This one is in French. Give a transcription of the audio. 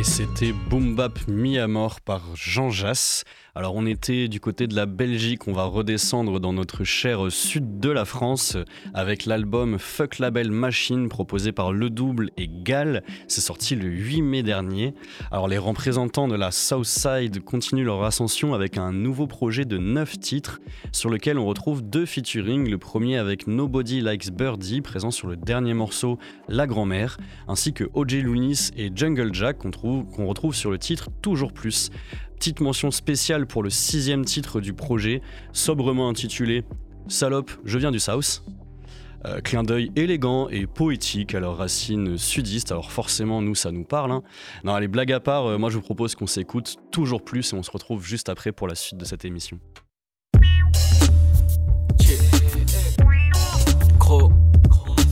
Et c'était Boom Bap mis à mort par Jean Jass. Alors on était du côté de la Belgique, on va redescendre dans notre cher sud de la France avec l'album Fuck Label Machine proposé par Le Double et Gal. C'est sorti le 8 mai dernier. Alors les représentants de la Southside continuent leur ascension avec un nouveau projet de 9 titres sur lequel on retrouve 2 featuring. Le premier avec Nobody Likes Birdie présent sur le dernier morceau La Grand-Mère, ainsi que O.J. Lunis et Jungle Jack qu'on retrouve sur le titre Toujours Plus. Petite mention spéciale pour le 6e titre du projet, sobrement intitulé Salope, je viens du South. Clin d'œil élégant et poétique à leurs racines sudistes, alors forcément nous ça nous parle. Non allez, blague à part, moi je vous propose qu'on s'écoute Toujours Plus et on se retrouve juste après pour la suite de cette émission.